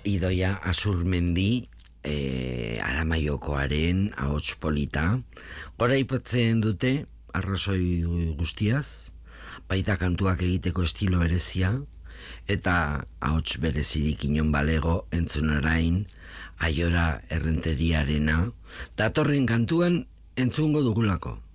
Idoia Azurmendi, Aramaiokoaren ahots polita. Gora ipatzen dute, arrazoi guztiaz, baita kantuak egiteko estilo berezia, eta ahots berezirik inon balego entzun orain, Aiora Errenteriarena, datorren kantuan entzungo dugulako.